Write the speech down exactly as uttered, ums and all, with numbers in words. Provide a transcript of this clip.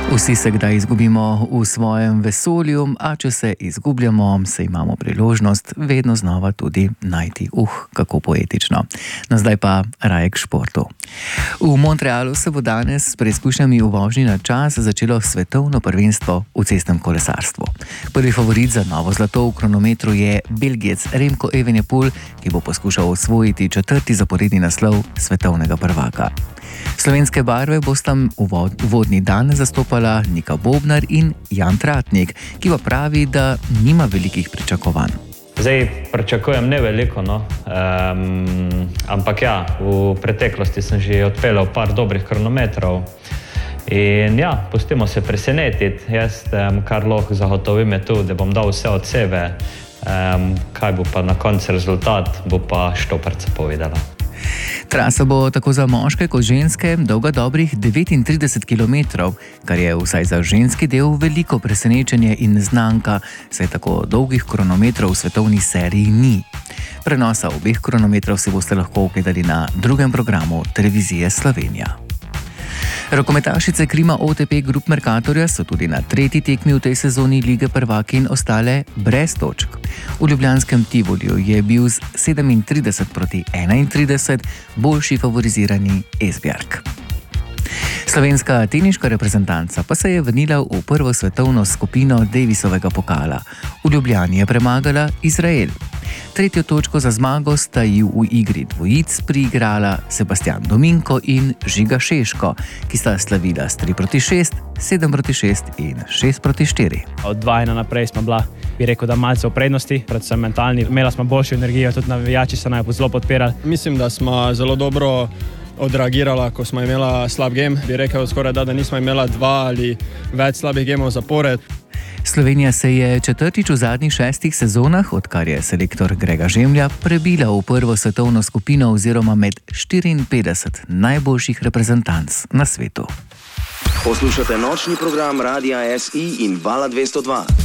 Vsi se kdaj izgubimo v svojem vesolju, a če se izgubljamo, se imamo priložnost vedno znova tudi najti. Uh, kako poetično. No, zdaj pa raje k športu. V Montrealu se bo danes s preizkušnjami v vožnji na čas začelo svetovno prvenstvo v cestnem kolesarstvu. Prvi favorit za novo zlato v kronometru je Belgijec Remco Evenepoel, ki bo poskušal osvojiti četrti zaporedni naslov svetovnega prvaka. Slovenske barve bosta v vodni dan zastopala Nika Bobnar in Jan Tratnik, ki pa pravi, da nima velikih pričakovanj. Zdaj pričakujem ne veliko, no. um, ampak ja, v preteklosti sem že odpeljal par dobrih kronometrov in ja, pustimo se presenetiti. Jaz, um, kar lahko zagotovim je tu, da bom dal vse od sebe, um, kaj bo pa na koncu rezultat, bo pa štoparca povedala. Trasa bo tako za moške kot ženske dolga dobrih devetintrideset kilometrov, kar je vsaj za ženski del veliko presenečenje in znanka, saj tako dolgih kronometrov v svetovni seriji ni. Prenosa obeh kronometrov si boste lahko ogledali na drugem programu Televizije Slovenija. Rokometašice Krima O T P Group Mercatorja so tudi na tretji tekmi v tej sezoni Lige prvakinj ostale brez točk. V ljubljanskem Tivoliju je bil z sedemintrideset proti enaintrideset boljši favorizirani Esbjerg. Slovenska teniška reprezentanca pa se je vrnila v prvo svetovno skupino Davisovega pokala. V Ljubljani je premagala Izrael. Tretjo točko za zmago sta ji v igri dvojic priigrala Sebastian Dominko in Žiga Šeško, ki sta slavila s tri proti šest, sedem proti šest in šest proti štiri. Od dva ena naprej smo bila, bi rekel, da malce v prednosti, predvsem mentalni. Imela smo boljšo energijo, tudi navijači so naj zelo podpirali. Mislim, da smo zelo dobro odreagirala, ko smo imela slab game. Bi rekel skoraj da, da nismo imela dva ali več slabih gemov zapored. Slovenija se je četrtič v zadnjih šestih sezonah, odkar je selektor Grega Žemlja, prebila v prvo svetovno skupino oziroma med štiriinpetdeset najboljših reprezentanc na svetu. Poslušate nočni program Radia S I in Vala dvesto dva.